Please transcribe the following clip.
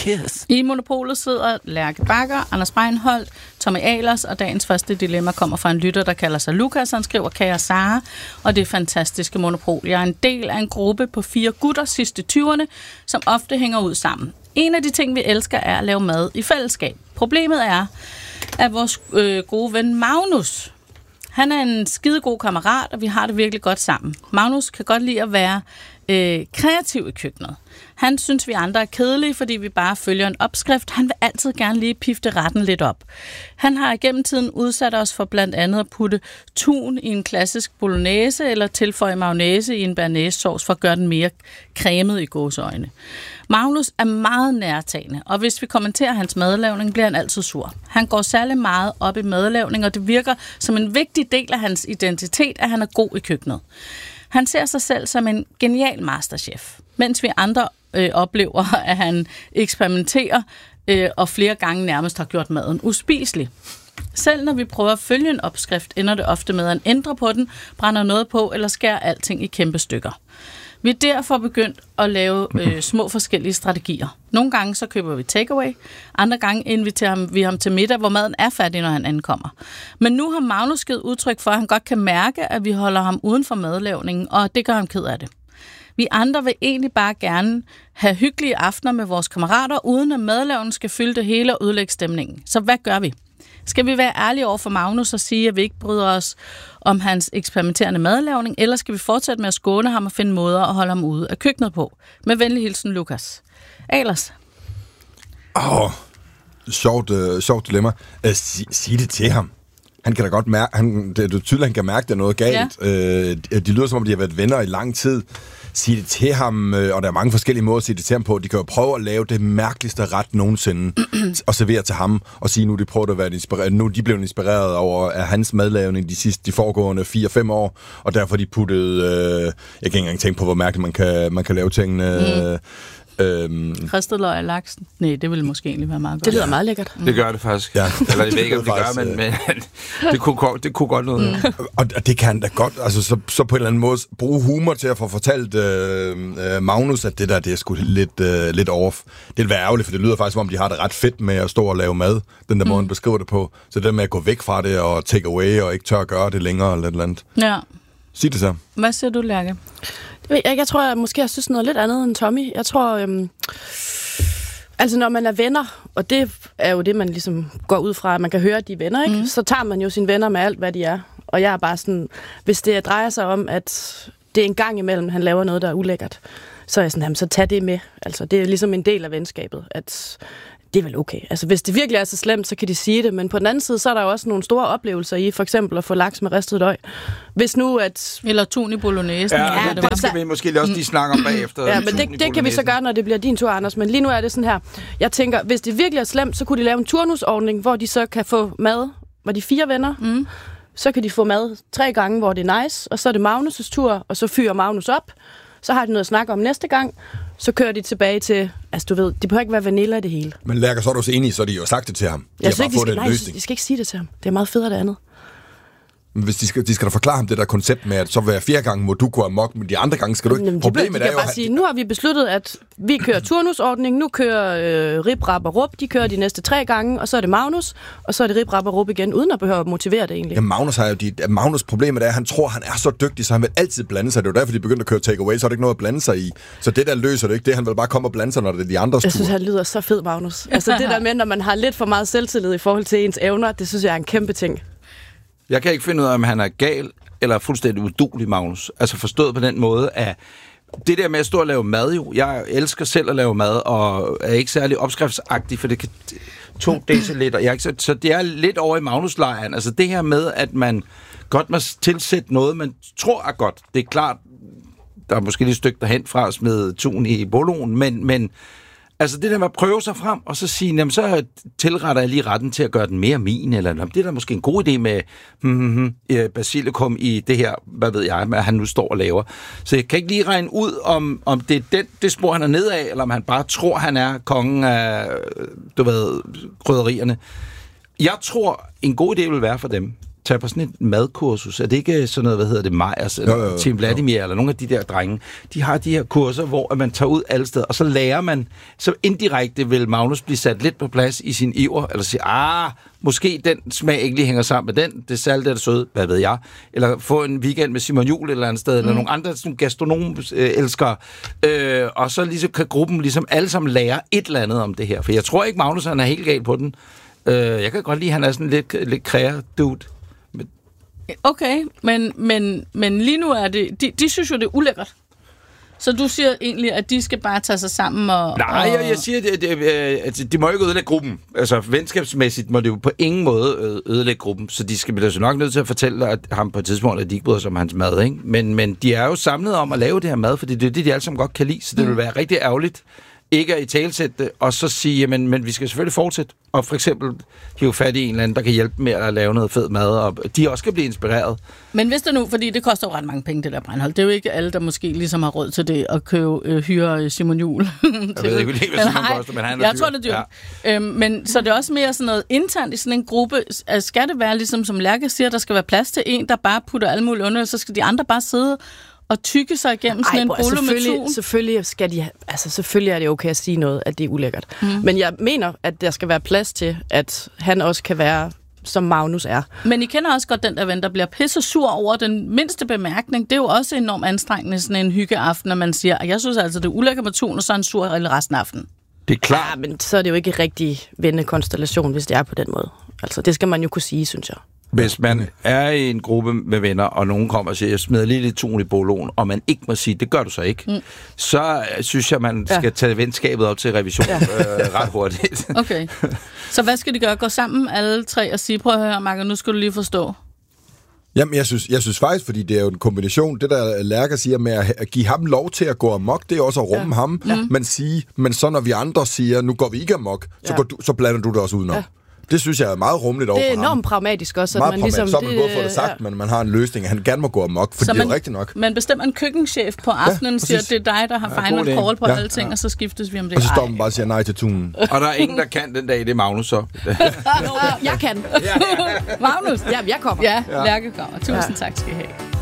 kiss. I Monopolet sidder Lærke Bagger, Anders Breinholt, Tommy Ahlers, og dagens første dilemma kommer fra en lytter, der kalder sig Lukas. Han skriver, kære Sara, og det er fantastiske Monopol. Jeg er en del af en gruppe på 4 gutter sidste 20'erne, som ofte hænger ud sammen. En af de ting, vi elsker, er at lave mad i fællesskab. Problemet er, at vores gode ven Magnus, han er en skidegod kammerat, og vi har det virkelig godt sammen. Magnus kan godt lide at være kreativ i køkkenet. Han synes, vi andre er kedelige, fordi vi bare følger en opskrift. Han vil altid gerne lige pifte retten lidt op. Han har igennem tiden udsat os for blandt andet at putte tun i en klassisk bolognese, eller tilføje mayonnaise i en bearnaisesauce for at gøre den mere cremet i gåseøjne. Magnus er meget nærtagende, og hvis vi kommenterer hans madlavning, bliver han altid sur. Han går særlig meget op i madlavning, og det virker som en vigtig del af hans identitet, at han er god i køkkenet. Han ser sig selv som en genial masterchef, mens vi andre oplever, at han eksperimenterer og flere gange nærmest har gjort maden uspiselig. Selv når vi prøver at følge en opskrift, ender det ofte med at ændre på den, brænder noget på eller skærer alting i kæmpe stykker. Vi er derfor begyndt at lave små forskellige strategier. Nogle gange så køber vi takeaway, andre gange inviterer vi ham til middag, hvor maden er færdig, når han ankommer. Men nu har Magnus givet udtryk for, at han godt kan mærke, at vi holder ham uden for madlavningen, og det gør ham ked af det. Vi andre vil egentlig bare gerne have hyggelige aftener med vores kammerater, uden at madlavningen skal fylde det hele og ødelægge stemningen. Så hvad gør vi? Skal vi være ærlige over for Magnus og sige, at vi ikke bryder os om hans eksperimenterende madlavning, eller skal vi fortsætte med at skåne ham og finde måder at holde ham ude af køkkenet på? Med venlig hilsen, Lukas. Ahlers? Sjovt dilemma. Sig det til ham. Han kan da godt mærke, det er tydeligt, han kan mærke, at der er noget galt. Ja. De lyder som om, de har været venner i lang tid. Sige det til ham, og der er mange forskellige måder at sige det til ham på. De kan jo prøve at lave det mærkeligste ret nogensinde og servere til ham, og sige, nu de prøver at være inspireret. Nu de blev inspireret over af hans madlavning de foregående 4-5 år, og derfor de puttede, jeg kan ikke engang tænke på, hvor mærkeligt man kan lave tingene. Ristet løg og laksen. Nej, det ville måske egentlig være meget godt. Det lyder meget lækkert. Det gør det faktisk. Ja. Eller det ved ikke, om det gør, men det kunne godt noget. Og det kan han da godt. Altså, så på en eller anden måde bruge humor til at få fortalt Magnus, at det er sgu lidt off. Det vil være ærgerligt, for det lyder faktisk, som om de har det ret fedt med at stå og lave mad. Den der måde, han beskriver det på. Så det med at gå væk fra det og take away og ikke tør at gøre det længere eller et eller andet. Ja. Sig det så. Hvad siger du, Lærke? Jeg tror, jeg måske synes noget lidt andet end Tommy. Jeg tror, altså når man er venner, og det er jo det, man ligesom går ud fra, at man kan høre, at de er venner, ikke? Så tager man jo sine venner med alt, hvad de er. Og jeg er bare sådan, hvis det drejer sig om, at det er en gang imellem, han laver noget, der er ulækkert, så er jeg sådan, jamen, så tag det med. Altså, det er ligesom en del af venskabet, at det er vel okay. Altså, hvis det virkelig er så slemt, så kan de sige det. Men på den anden side, så er der jo også nogle store oplevelser i, for eksempel at få laks med ristet løg. Hvis nu at... Eller tun i bolognese. Ja, det skal vi måske også lige snakke om bagefter. Ja, men det kan vi så gøre, når det bliver din tur, Anders. Men lige nu er det sådan her. Jeg tænker, hvis det virkelig er slemt, så kunne de lave en turnusordning, hvor de så kan få mad. Var de 4 venner? Så kan de få mad 3 gange, hvor det er nice. Og så er det Magnus' tur, og så fyrer Magnus op. Så har de noget at snakke om næste gang. Så kører de tilbage til, altså du ved, det behøver ikke være vanilla det hele. Men Lærker, så er du så enig, så de jo sagt det til ham. Jeg synes ikke, de skal ikke sige det til ham. Det er meget federe det andet. Hvis de skal da forklare ham det der koncept med, at så hver 4 gange må du gå amok, men de andre gange skal du ikke. Problemet er jo, bare sige, nu har vi besluttet, at vi kører turnusordning, nu kører Rip, Rap og Rup, de kører de næste 3 gange, og så er det Magnus, og så er det Rip, Rap og Rup igen, uden at behøve at motivere det egentlig. Ja, Magnus problemet er, at han tror, han er så dygtig, så han vil altid blande sig. Det er jo derfor, de begyndte at køre takeaway, så er det ikke noget at blande sig i. Så det der løser det ikke. Det han vil bare komme og blande sig, når det er de andres tur. Jeg synes, han lyder så fed, Magnus. Altså det der med, når man har lidt for meget selvtillid i forhold til ens evner, det synes jeg er en kæmpe ting. Jeg kan ikke finde ud af, om han er gal eller fuldstændig uduelig, Magnus. Altså forstået på den måde, at det der med at stå og lave mad jo, jeg elsker selv at lave mad, og er ikke særlig opskriftsagtig, for det kan 2 deciliter. Så det er lidt over i Magnus-lejren. Altså det her med, at man godt må tilsætte noget, man tror er godt. Det er klart, der er måske lidt et stykke derhen fra at smide tun i boloen, men altså det der med at prøve sig frem, og så sige, jamen så tilretter jeg lige retten til at gøre den mere min, eller det er da måske en god idé med basilikum i det her, hvad ved jeg, hvad han nu står og laver. Så jeg kan ikke lige regne ud, om det er det spor, han er nedad, eller om han bare tror, han er kongen af, krydderierne. Jeg tror, en god idé vil være for dem, tage på sådan et madkursus. Er det ikke sådan noget, Majers, eller Team Vladimir, eller nogle af de der drenge? De har de her kurser, hvor man tager ud alle steder, og så lærer man, så indirekte vil Magnus blive sat lidt på plads i sin iver, eller sige, måske den smag ikke lige hænger sammen med den, det salte er det søde, hvad ved jeg, eller få en weekend med Simon Juhl et eller andet sted, eller nogle andre sådan gastronomelskere, og så ligesom kan gruppen ligesom alle sammen lære et eller andet om det her, for jeg tror ikke, Magnus han er helt galt på den. Jeg kan godt lide, at han er sådan lidt kreativ. Okay, men lige nu er det... De synes jo, det er ulækkert. Så du siger egentlig, at de skal bare tage sig sammen og... Nej, jeg siger, at de må ikke ødelægge gruppen. Altså, venskabsmæssigt må det jo på ingen måde ødelægge gruppen. Så de skal blive så nok nødt til at fortælle at ham på et tidspunkt, at de ikke bryder sig om hans mad, ikke? Men de er jo samlet om at lave det her mad, fordi det er det, de alle sammen godt kan lide. Så det vil være rigtig ærgerligt ikke at italesætte det, og så sige, men vi skal selvfølgelig fortsætte. Og for eksempel hive fat i en eller anden, der kan hjælpe med at lave noget fed mad, og de også kan blive inspireret. Men hvis det nu, fordi det koster jo ret mange penge, det der Breinholt. Det er jo ikke alle, der måske ligesom har råd til det, at hyre Simon Juhl. Jeg ved ikke, hvad Simon koster, men han er dyr. Jeg tror, det er dyrt. Ja. Men så det er også mere sådan noget internt i sådan en gruppe. Skal det være, ligesom som Lærke siger, der skal være plads til en, der bare putter alle mulige under, så skal de andre bare sidde og tykke sig igennem sådan en bolle med tun. Selvfølgelig er det okay at sige noget, at det er ulækkert. Men jeg mener, at der skal være plads til, at han også kan være, som Magnus er. Men I kender også godt den der ven, der bliver pisse sur over den mindste bemærkning. Det er jo også enormt anstrengende, sådan en hyggeaften, når man siger, at jeg synes altså, det er ulækkert med tun, og så er han sur resten af aftenen. Det er klart. Ja, men så er det jo ikke rigtig vennekonstellation, hvis det er på den måde. Altså, det skal man jo kunne sige, synes jeg. Hvis man er i en gruppe med venner, og nogen kommer og siger, jeg smider lige lidt tun i boloen, og man ikke må sige, det gør du så ikke, så synes jeg, man skal tage venskabet op til revision ret hurtigt. Okay. Så hvad skal de gøre? Gå sammen alle tre og sige, prøv at høre, Marker, nu skal du lige forstå. Jamen, jeg synes faktisk, fordi det er jo en kombination, det der Lærke siger med at give ham lov til at gå amok, det er også at rumme ham, men så når vi andre siger, nu går vi ikke amok, så blander du det også udenom. Ja. Det synes jeg er meget rummeligt over for ham. Det er enormt pragmatisk også. At man ligesom, så har man både fået det sagt, men man har en løsning, han gerne må gå amok, for det er jo rigtigt nok. Man bestemmer en køkkenchef på aftenen, siger, at det er dig, der har final call på alle ting, og så skiftes vi om det. Og så står man bare og siger nej til tunen. Og der er ingen, der kan den dag, det er Magnus så. Jeg kan. Magnus? Jamen, jeg kommer. Ja, Lærke kommer. Tusind tak skal I have.